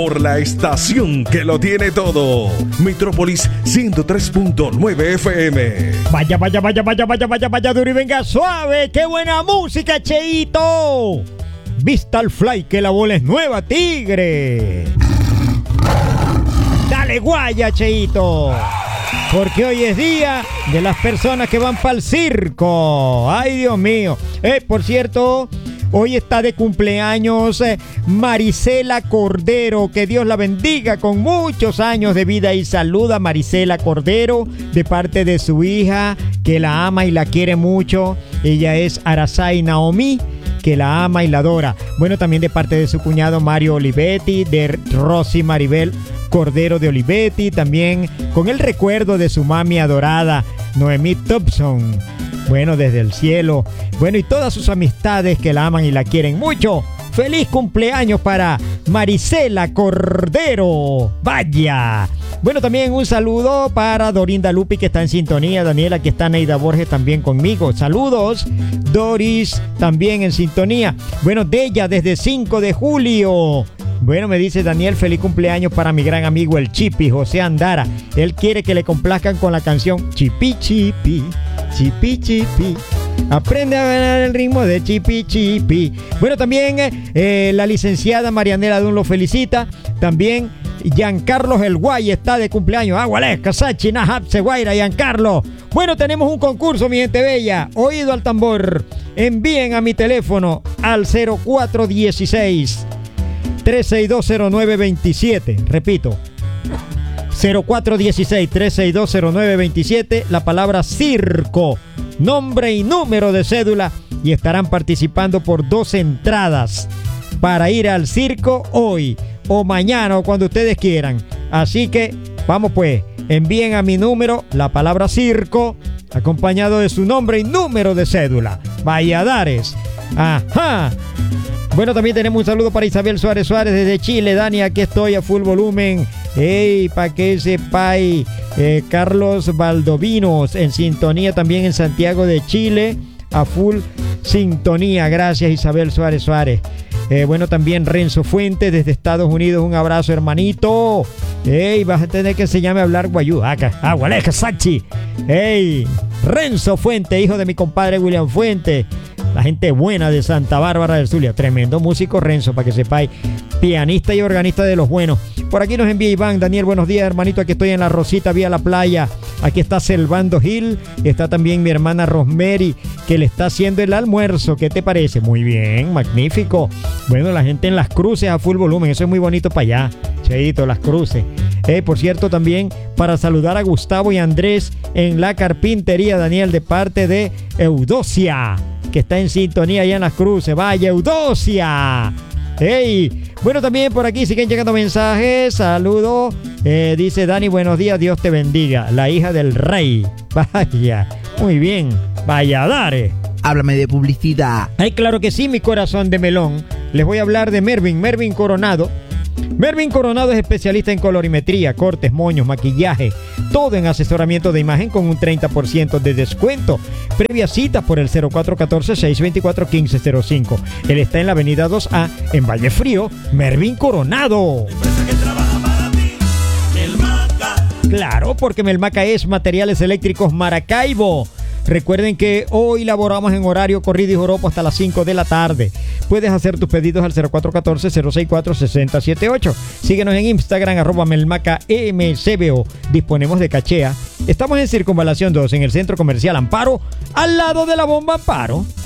Por la estación que lo tiene todo. Metrópolis 103.9 FM. Vaya, Duri, venga suave. ¡Qué buena música, Cheito! Vista al fly, que la bola es nueva, tigre. Dale guaya, Cheito. Porque hoy es día de las personas que van para el circo. ¡Ay, Dios mío! Por cierto, hoy está de cumpleaños Marisela Cordero. Que Dios la bendiga con muchos años de vida y salud a Marisela Cordero de parte de su hija, que la ama y la quiere mucho. Ella es Aracay Naomi, que la ama y la adora. Bueno, también de parte de su cuñado Mario Olivetti, de Rosy Maribel Cordero de Olivetti, también con el recuerdo de su mami adorada, Noemí Thompson. Bueno, desde el cielo. Bueno, y todas sus amistades que la aman y la quieren mucho. ¡Feliz cumpleaños para Marisela Cordero! ¡Vaya! Bueno, también un saludo para Dorinda Lupi, que está en sintonía. Daniela, aquí está Neida Borges también conmigo. Saludos. Doris, también en sintonía. Bueno, de ella desde 5 de julio. Bueno, me dice Daniel, feliz cumpleaños para mi gran amigo el Chipi, José Andara. Él quiere que le complazcan con la canción Chipi Chipi, Chipi Chipi. Aprende a bailar el ritmo de Chipi Chipi. Bueno, también la licenciada Marianela Dun lo felicita. También Giancarlo El Guay está de cumpleaños. Agualesca, Sachi, Nahab, Seguaira, Giancarlo. Bueno, tenemos un concurso, mi gente bella. Oído al tambor. Envíen a mi teléfono al 0416 3620927. Repito, 0416-3620927, la palabra circo, nombre y número de cédula, y estarán participando por 2 entradas para ir al circo hoy o mañana o cuando ustedes quieran. Así que vamos pues, envíen a mi número la palabra circo acompañado de su nombre y número de cédula. Valladares. Ajá. Bueno, también tenemos un saludo para Isabel Suárez desde Chile. Dani, aquí estoy a full volumen. Ey, pa' que sepáis. Carlos Valdovinos en sintonía también en Santiago de Chile. A full sintonía. Gracias, Isabel Suárez. Bueno, también Renzo Fuentes desde Estados Unidos. Un abrazo, hermanito. Ey, vas a tener que enseñarme a hablar guayú. Acá, agualeja, sachi. Ey, Renzo Fuentes, hijo de mi compadre William Fuentes. La gente buena de Santa Bárbara del Zulia. Tremendo músico Renzo, para que sepáis. Pianista y organista de los buenos. Por aquí nos envía Iván. Daniel, buenos días, hermanito. Aquí estoy en La Rosita, vía la playa. Aquí está Selvando Gil. Está también mi hermana Rosemary, que le está haciendo el almuerzo. ¿Qué te parece? Muy bien, magnífico. Bueno, la gente en Las Cruces a full volumen. Eso es muy bonito para allá. Cheito, Las Cruces. Por cierto, también para saludar a Gustavo y Andrés en la carpintería, Daniel, de parte de Eudocia, que está en sintonía allá en Las Cruces. ¡Vaya, Eudocia! ¡Hey! Bueno, también por aquí siguen llegando mensajes. Saludo. Dice Dani, buenos días, Dios te bendiga. La hija del rey. Vaya, muy bien. Vaya, dare. Háblame de publicidad. Ay, claro que sí, mi corazón de melón. Les voy a hablar de Mervin Coronado. Mervin Coronado es especialista en colorimetría, cortes, moños, maquillaje, todo en asesoramiento de imagen con un 30% de descuento. Previa cita por el 0414-624-1505. Él está en la avenida 2A, en Valle Frío. Mervin Coronado. Claro, porque Melmaca es Materiales Eléctricos Maracaibo. Recuerden que hoy laboramos en horario corrido y joropo hasta las 5 de la tarde. Puedes hacer tus pedidos al 0414-064-6078. Síguenos en Instagram, @melmacamcbo. Disponemos de cachea. Estamos en Circunvalación 2, en el Centro Comercial Amparo, al lado de la Bomba Amparo.